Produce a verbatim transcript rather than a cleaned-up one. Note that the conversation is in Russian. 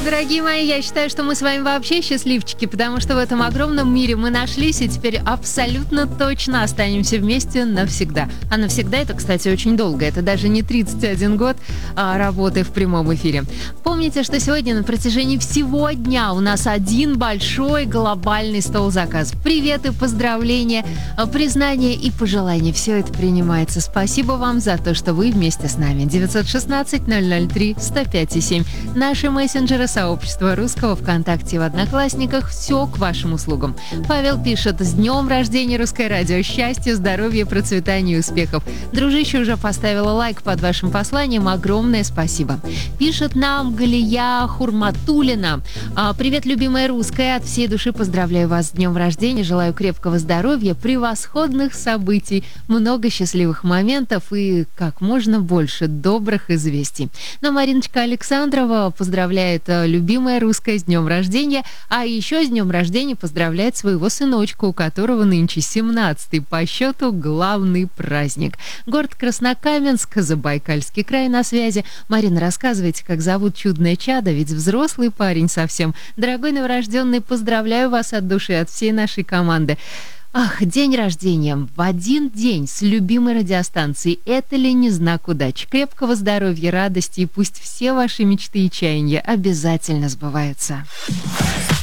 Дорогие мои, я считаю, что мы с вами вообще счастливчики, потому что в этом огромном мире мы нашлись и теперь абсолютно точно останемся вместе навсегда. А навсегда это, кстати, очень долго. Это даже не тридцать один год а, работы в прямом эфире. Помните, что сегодня на протяжении всего дня у нас один большой глобальный стол заказов. Приветы, поздравления, признания и пожелания. Все это принимается. Спасибо вам за то, что вы вместе с нами. девять один шесть ноль ноль три сто пять семь. Наши мессенджеры, сообщество русского ВКонтакте и в Одноклассниках. Все к вашим услугам. Павел пишет: с днем рождения Русское радио. Счастья, здоровья, процветания и успехов. Дружище уже поставила лайк под вашим посланием. Огромное спасибо. Пишет нам Галия Хурматулина. Привет, любимая русская. От всей души поздравляю вас с днем рождения. Желаю крепкого здоровья, превосходных событий, много счастливых моментов и как можно больше добрых известий. Но Мариночка Александрова поздравляет любимая русская с днем рождения, а еще с днем рождения поздравляет своего сыночка, у которого нынче семнадцатый по счету главный праздник. Город Краснокаменск, Забайкальский край на связи. Марина, рассказывайте, как зовут чудное чадо, ведь взрослый парень совсем. Дорогой новорожденный, поздравляю вас от души, от всей нашей команды. Ах, день рождения в один день с любимой радиостанцией. Это ли не знак удачи? Крепкого здоровья, радости, и пусть все ваши мечты и чаяния обязательно сбываются.